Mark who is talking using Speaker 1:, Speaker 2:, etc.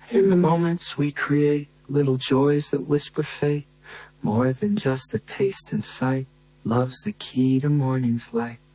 Speaker 1: In the moments we create, little joys that whisper fate, more than just the taste and sight, love's the key to morning's light.